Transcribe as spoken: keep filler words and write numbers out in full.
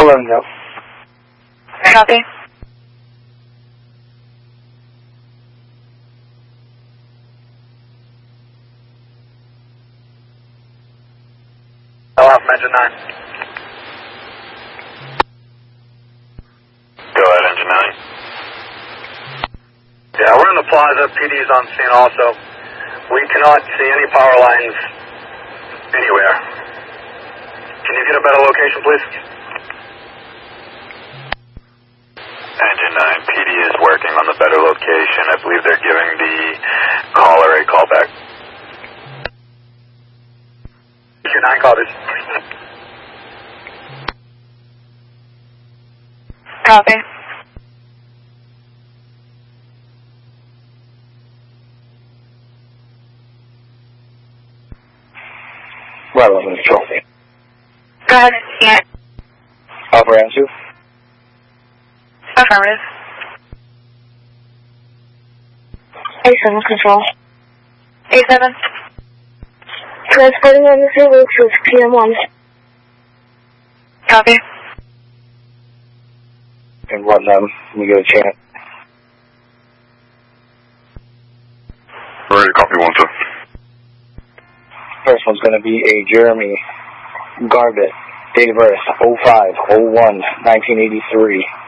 eleven go. Copy. L F engine nine. Go ahead, engine nine. Yeah, we're in the plaza. P D is on scene also. We cannot see any power lines anywhere. Can you get a better location, please? Engine nine, P D is working on the better location. I believe they're giving the caller a call back. Engine nine copies. Copy. Right eleven control. Go ahead. Yeah. Alpha answer. Affirmative. A seven control. A seven. Transporting on the freeway to P M one. Copy. And one, um, let me get a chant. Ready to copy one, sir. First one's going to be a Jeremy Garbett, date of birth oh five oh one nineteen eighty-three.